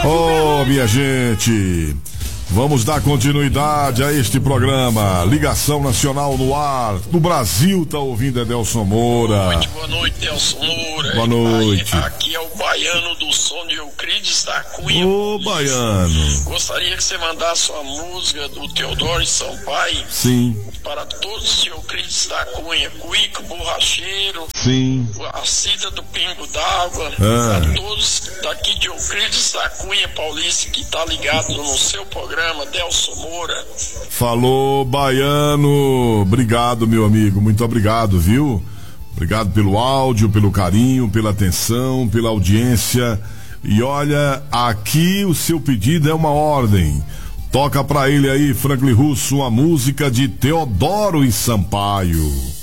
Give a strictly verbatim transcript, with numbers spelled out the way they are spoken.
Oh, minha gente, vamos dar continuidade a este programa. Ligação Nacional no ar. No Brasil tá ouvindo Edelson Moura. Boa noite, boa noite, Edelson Moura. Boa noite. Aqui é o Baiano do som de Euclides da Cunha. Ô, Baiano. Gostaria que você mandasse uma música do Teodoro Sampaio. Sim. Para todos de Euclides da Cunha. Cuico Borracheiro. Sim. A Cida do Pingo d'Água. Ah. A todos daqui de Euclides da Cunha Paulista que tá ligado no seu programa, Edelson Moura. Falou, Baiano. Obrigado, meu amigo. Muito obrigado, viu? Obrigado pelo áudio, pelo carinho, pela atenção, pela audiência. E olha, aqui o seu pedido é uma ordem. Toca pra ele aí, Franklin Russo, a música de Teodoro e Sampaio.